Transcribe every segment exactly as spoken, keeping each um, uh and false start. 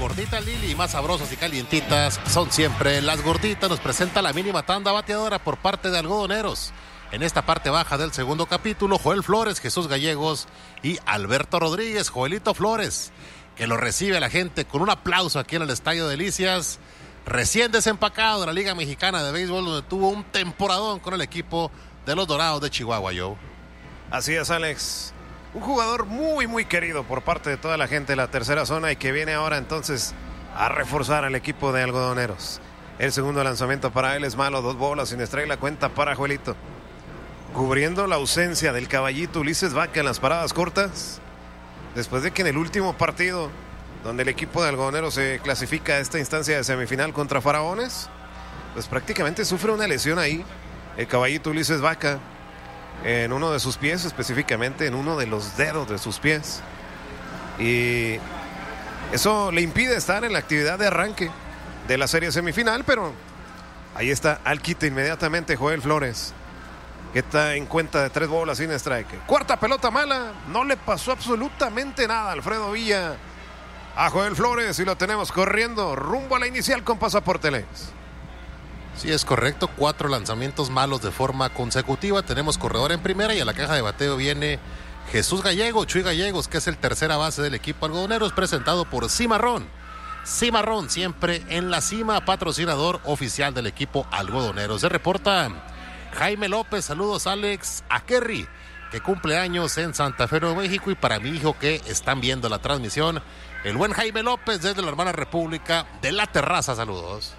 gordita Lili y más sabrosas y calientitas son siempre las gorditas. Nos presenta la mínima tanda bateadora por parte de Algodoneros. En esta parte baja del segundo capítulo, Joel Flores, Jesús Gallegos y Alberto Rodríguez. Joelito Flores, que lo recibe la gente con un aplauso aquí en el Estadio Delicias. Recién desempacado de la Liga Mexicana de Béisbol, donde tuvo un temporadón con el equipo de los Dorados de Chihuahua, Joe. Así es, Alex. Un jugador muy, muy querido por parte de toda la gente de la tercera zona y que viene ahora entonces a reforzar al equipo de Algodoneros. El segundo lanzamiento para él es malo, dos bolas sin strike, la cuenta para Joelito. Cubriendo la ausencia del caballito Ulises Vaca en las paradas cortas, después de que en el último partido, donde el equipo de Algodoneros se clasifica a esta instancia de semifinal contra Faraones, pues prácticamente sufre una lesión ahí, el caballito Ulises Vaca, en uno de sus pies, específicamente en uno de los dedos de sus pies. Y eso le impide estar en la actividad de arranque de la serie semifinal, pero ahí está al quite inmediatamente Joel Flores, que está en cuenta de tres bolas sin strike. Cuarta pelota mala, no le pasó absolutamente nada a Alfredo Villa a Joel Flores y lo tenemos corriendo rumbo a la inicial con pasaporte Lex. Sí, es correcto, cuatro lanzamientos malos de forma consecutiva. Tenemos corredor en primera y a la caja de bateo viene Jesús Gallegos, Chuy Gallegos, que es el tercera base del equipo Algodoneros, presentado por Cimarrón. Cimarrón, siempre en la cima, patrocinador oficial del equipo Algodoneros. Se reporta Jaime López, saludos Alex, a Kerry, que cumple años en Santa Fe, Nuevo México, y para mi hijo que están viendo la transmisión, el buen Jaime López desde la hermana República de La Terraza, saludos.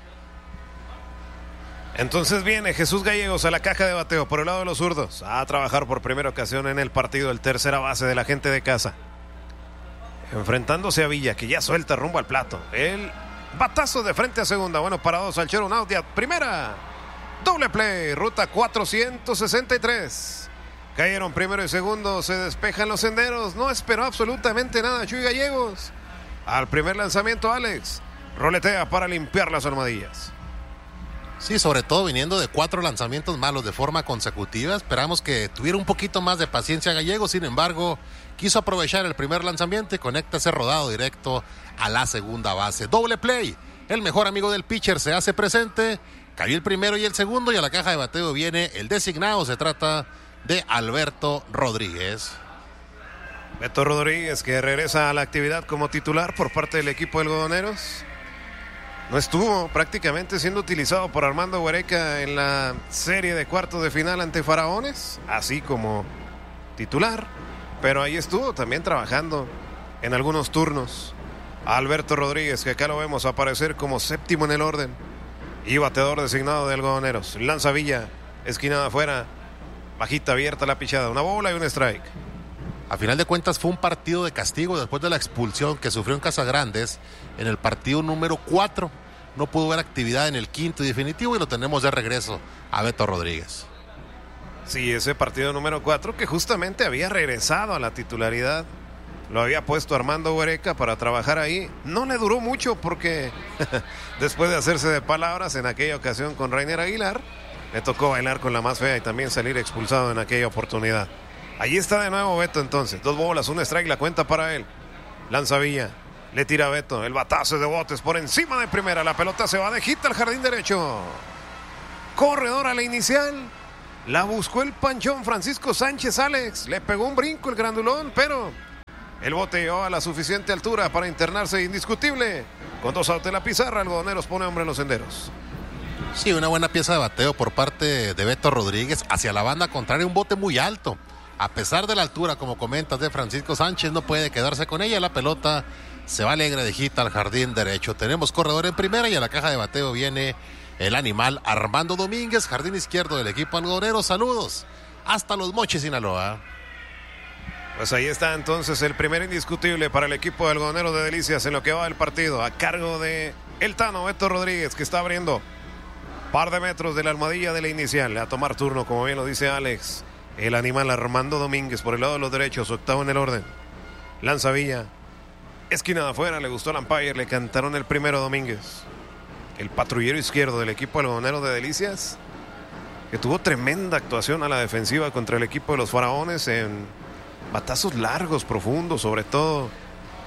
Entonces viene Jesús Gallegos a la caja de bateo por el lado de los zurdos a trabajar por primera ocasión en el partido, el tercera base de la gente de casa, enfrentándose a Villa, que ya suelta rumbo al plato. El batazo de frente a segunda, bueno, para dos, al chero, un out, primera, doble play, ruta cuatrocientos sesenta y tres. Cayeron primero y segundo, se despejan los senderos, no esperó absolutamente nada Chuy Gallegos. Al primer lanzamiento, Alex roletea para limpiar las armadillas. Sí, sobre todo viniendo de cuatro lanzamientos malos de forma consecutiva. Esperamos que tuviera un poquito más de paciencia Gallegos. Sin embargo, quiso aprovechar el primer lanzamiento y conecta ese rodado directo a la segunda base. Doble play. El mejor amigo del pitcher se hace presente. Cayó el primero y el segundo, y a la caja de bateo viene el designado. Se trata de Alberto Rodríguez. Beto Rodríguez, que regresa a la actividad como titular por parte del equipo de Algodoneros. No estuvo prácticamente siendo utilizado por Armando Huereca en la serie de cuartos de final ante Faraones, así como titular, pero ahí estuvo también trabajando en algunos turnos. Alberto Rodríguez, que acá lo vemos aparecer como séptimo en el orden y bateador designado de Algodoneros. Lanza Villa, esquinada afuera, bajita abierta la pichada, una bola y un strike. A final de cuentas fue un partido de castigo después de la expulsión que sufrió en Casagrandes en el partido número cuatro. No pudo ver actividad en el quinto y definitivo, y lo tenemos de regreso a Beto Rodríguez. Sí, ese partido número cuatro que justamente había regresado a la titularidad. Lo había puesto Armando Huereca para trabajar ahí. No le duró mucho porque después de hacerse de palabras en aquella ocasión con Rainer Aguilar, le tocó bailar con la más fea y también salir expulsado en aquella oportunidad. Ahí está de nuevo Beto entonces. Dos bolas, un strike, la cuenta para él. Lanza Villa, le tira a Beto. El batazo de botes por encima de primera. La pelota se va de hit al jardín derecho. Corredor a la inicial. La buscó el panchón Francisco Sánchez, Alex. Le pegó un brinco el grandulón, pero el bote llegó a la suficiente altura para internarse indiscutible. Con dos outs de la pizarra, Algodoneros pone hombre en los senderos. Sí, una buena pieza de bateo por parte de Beto Rodríguez hacia la banda contraria, un bote muy alto. A pesar de la altura, como comentas, de Francisco Sánchez, no puede quedarse con ella. La pelota se va alegre de hit al jardín derecho. Tenemos corredor en primera y a la caja de bateo viene el animal Armando Domínguez, jardín izquierdo del equipo algodonero. Saludos hasta Los Mochis, Sinaloa. Pues ahí está entonces el primer indiscutible para el equipo de Algodonero de Delicias en lo que va del partido, a cargo de el Tano Beto Rodríguez, que está abriendo par de metros de la almohadilla de la inicial. A tomar turno, como bien lo dice Alex, el animal Armando Domínguez por el lado de los derechos, octavo en el orden. Lanza Villa, esquina de afuera, le gustó al umpire, le cantaron el primero Domínguez. El patrullero izquierdo del equipo algodonero de Delicias, que tuvo tremenda actuación a la defensiva contra el equipo de los Faraones en batazos largos, profundos, sobre todo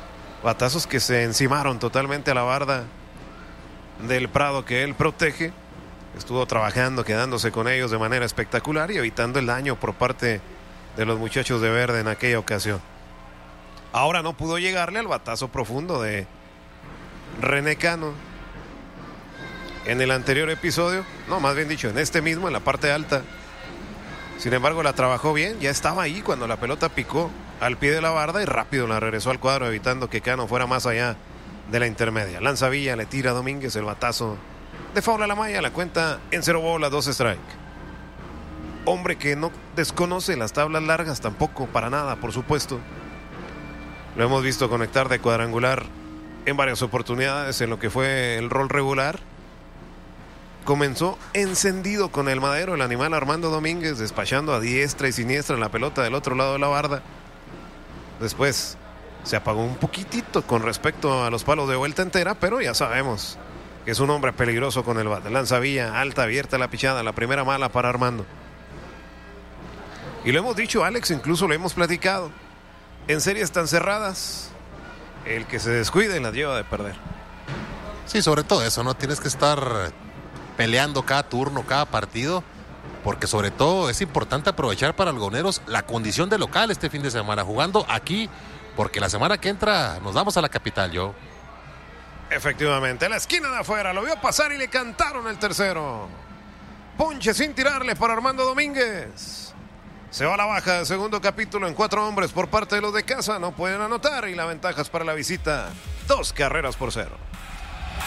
Batazos que se encimaron totalmente a la barda del Prado que él protege. Estuvo trabajando, quedándose con ellos de manera espectacular y evitando el daño por parte de los muchachos de verde en aquella ocasión. Ahora no pudo llegarle al batazo profundo de René Cano en el anterior episodio, no, más bien dicho, en este mismo, en la parte alta. Sin embargo, la trabajó bien, ya estaba ahí cuando la pelota picó al pie de la barda y rápido la regresó al cuadro, evitando que Cano fuera más allá de la intermedia. Lanza Villa, le tira a Domínguez el batazo de foul a la malla, la cuenta en cero bolas, dos strike. Hombre que no desconoce las tablas largas tampoco, para nada, por supuesto. Lo hemos visto conectar de cuadrangular en varias oportunidades en lo que fue el rol regular. Comenzó encendido con el madero el animal Armando Domínguez, despachando a diestra y siniestra en la pelota del otro lado de la barda. Después se apagó un poquitito con respecto a los palos de vuelta entera, pero ya sabemos que es un hombre peligroso con el bate. Lanza Villa, alta, abierta la pichada, la primera mala para Armando. Y lo hemos dicho, Alex, incluso lo hemos platicado. En series tan cerradas, el que se descuide la lleva de perder. Sí, sobre todo eso, ¿no? Tienes que estar peleando cada turno, cada partido, porque sobre todo es importante aprovechar para algoneros la condición de local este fin de semana, jugando aquí, porque la semana que entra nos vamos a la capital, yo. Efectivamente, la esquina de afuera, lo vio pasar y le cantaron el tercero. Ponche sin tirarle para Armando Domínguez. Se va a la baja del segundo capítulo en cuatro hombres por parte de los de casa, no pueden anotar y la ventaja es para la visita, dos carreras por cero.